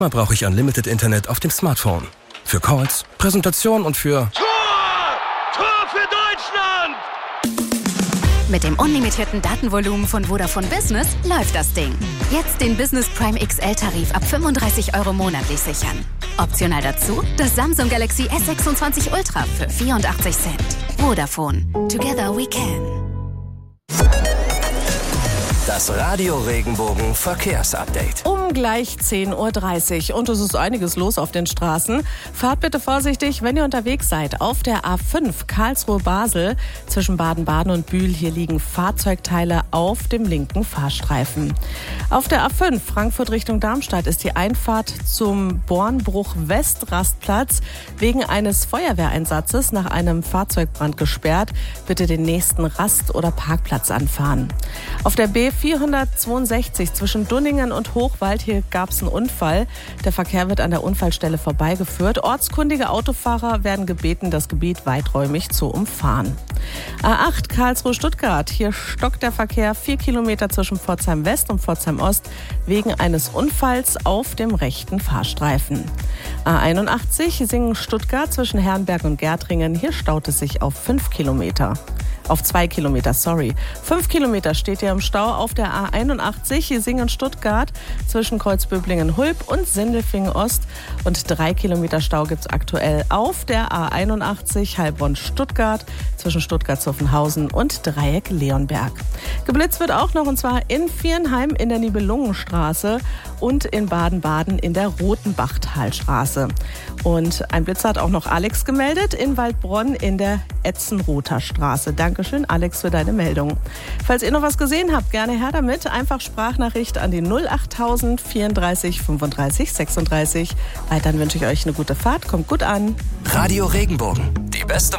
Mal brauche ich Unlimited Internet auf dem Smartphone. Für Calls, Präsentation und für... Tor! Tor für Deutschland! Mit dem unlimitierten Datenvolumen von Vodafone Business läuft das Ding. Jetzt den Business Prime XL-Tarif ab 35 € monatlich sichern. Optional dazu das Samsung Galaxy S26 Ultra für 84 Cent. Vodafone. Together we can. Das Radio Regenbogen Verkehrsupdate. Um gleich 10:30 Uhr und es ist einiges los auf den Straßen. Fahrt bitte vorsichtig, wenn ihr unterwegs seid. Auf der A5 Karlsruhe-Basel zwischen Baden-Baden und Bühl. Hier liegen Fahrzeugteile auf dem linken Fahrstreifen. Auf der A5 Frankfurt Richtung Darmstadt ist die Einfahrt zum Bornbruch-West-Rastplatz wegen eines Feuerwehreinsatzes nach einem Fahrzeugbrand gesperrt. Bitte den nächsten Rast- oder Parkplatz anfahren. Auf der B462 zwischen Dunningen und Hochwald, hier gab es einen Unfall. Der Verkehr wird an der Unfallstelle vorbeigeführt. Ortskundige Autofahrer werden gebeten, das Gebiet weiträumig zu umfahren. A8 Karlsruhe-Stuttgart, hier stockt der Verkehr 4 Kilometer zwischen Pforzheim West und Pforzheim Ost wegen eines Unfalls auf dem rechten Fahrstreifen. A81 Singen-Stuttgart zwischen Herrenberg und Gärtringen, hier staut es sich auf 5 Kilometer. Auf 2 Kilometer, 5 Kilometer steht ihr im Stau auf der A81 Singen-Stuttgart zwischen Kreuzböblingen-Hulb und Sindelfingen-Ost. Und 3 Kilometer Stau gibt es aktuell auf der A81 Heilbronn-Stuttgart zwischen Stuttgart-Zuffenhausen und Dreieck Leonberg. Geblitzt wird auch noch, und zwar in Viernheim in der Nibelungenstraße und in Baden-Baden in der Rotenbachtalstraße. Und ein Blitzer hat auch noch Alex gemeldet in Waldbronn in der Etzenrother Straße. Dankeschön, Alex, für deine Meldung. Falls ihr noch was gesehen habt, gerne her damit. Einfach Sprachnachricht an die 08000 34 35 36. Weiterhin wünsche ich euch eine gute Fahrt. Kommt gut an. Radio Regenbogen. Die beste